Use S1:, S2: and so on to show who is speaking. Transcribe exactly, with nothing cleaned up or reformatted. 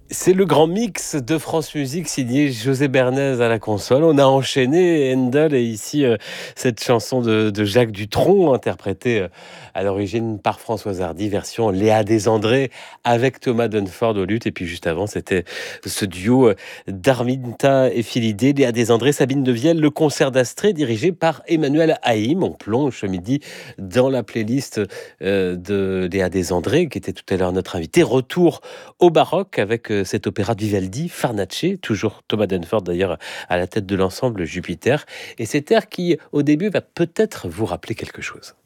S1: C'est le grand mix de France Musique signé José Bernays à la console. On a enchaîné Handel et ici euh, cette chanson de, de Jacques Dutronc interprétée euh, à l'origine par Françoise Hardy, version Léa Desandré avec Thomas Dunford au luth. Et puis juste avant, c'était ce duo euh, d'Arminta et Philidé, Léa Desandré, Sabine Devielle, le concert d'Astrée dirigé par Emmanuel Haïm. On plonge ce midi dans la playlist euh, de Léa Desandré, qui était tout à l'heure notre invité. Retour au baroque avec euh, cet opéra de Vivaldi, Farnace, toujours Thomas Denford d'ailleurs à la tête de l'ensemble Jupiter. Et cet air qui, au début, va peut-être vous rappeler quelque chose.